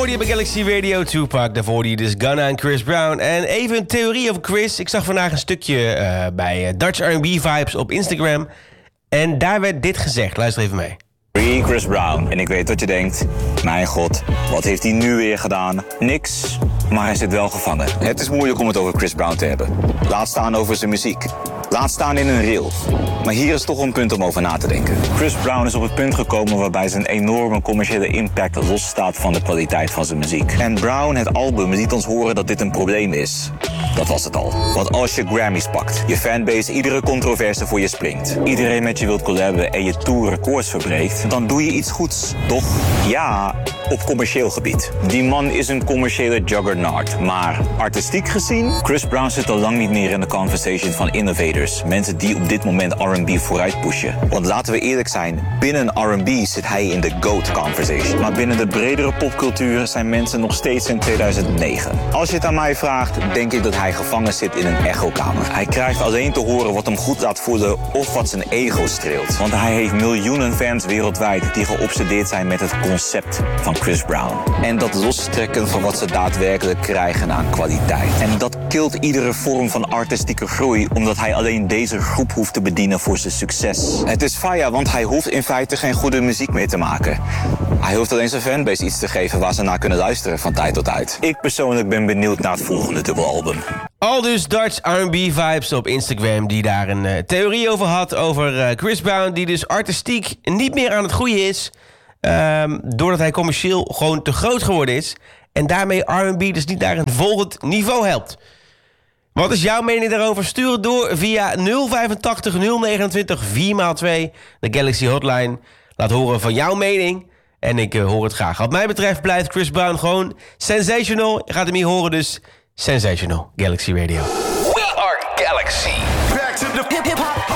hoorde je bij Galaxy Radio Tupac. Daarvoor hoorde je dus Gunna en Chris Brown. En even een theorie over Chris. Ik zag vandaag een stukje bij Dutch R&B Vibes op Instagram. En daar werd dit gezegd. Luister even mee. Chris Brown. En ik weet wat je denkt. Mijn god, wat heeft hij nu weer gedaan? Niks, maar hij zit wel gevangen. Het is moeilijk om het over Chris Brown te hebben. Laat staan over zijn muziek. Laat staan in een reel. Maar hier is toch een punt om over na te denken. Chris Brown is op het punt gekomen waarbij zijn enorme commerciële impact losstaat van de kwaliteit van zijn muziek. En Brown, het album, liet ons horen dat dit een probleem is. Dat was het al. Want als je Grammys pakt, je fanbase iedere controverse voor je springt, iedereen met je wilt collaben en je tour records verbreekt, dan doe je iets goeds, toch? Ja, op commercieel gebied. Die man is een commerciële juggernaut. Maar artistiek gezien, Chris Brown zit al lang niet meer in de conversation van innovators. Mensen die op dit moment R&B vooruit pushen. Want laten we eerlijk zijn, binnen R&B zit hij in de GOAT conversation. Maar binnen de bredere popcultuur zijn mensen nog steeds in 2009. Als je het aan mij vraagt, denk ik dat hij gevangen zit in een echokamer. Hij krijgt alleen te horen wat hem goed laat voelen of wat zijn ego streelt. Want hij heeft miljoenen fans wereldwijd die geobsedeerd zijn met het concept van Chris Brown. En dat lostrekken van wat ze daadwerkelijk krijgen aan kwaliteit. En dat kilt iedere vorm van artistieke groei, omdat hij alleen deze groep hoeft te bedienen voor zijn succes. Het is faya, want hij hoeft in feite geen goede muziek meer te maken. Hij hoeft alleen zijn fanbase iets te geven waar ze naar kunnen luisteren van tijd tot tijd. Ik persoonlijk ben benieuwd naar het volgende dubbelalbum. Al dus Dutch R&B Vibes op Instagram die daar een theorie over had over Chris Brown, die dus artistiek niet meer aan het groeien is, doordat hij commercieel gewoon te groot geworden is en daarmee R&B dus niet naar een volgend niveau helpt. Wat is jouw mening daarover? Stuur het door via 085 029 4x2, de Galaxy Hotline. Laat horen van jouw mening en ik hoor het graag. Wat mij betreft blijft Chris Brown gewoon sensational. Je gaat hem hier horen, dus sensational. Galaxy Radio. We are Galaxy. Back to the hip-hop